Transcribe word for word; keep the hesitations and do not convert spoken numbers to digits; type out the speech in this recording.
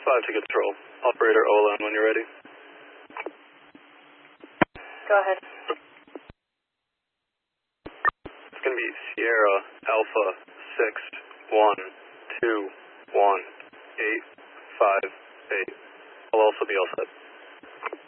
five to control. Operator Olan, when you're ready. Go ahead. It's going to be Sierra Alpha six one two one eight five eight. I'll also be all set.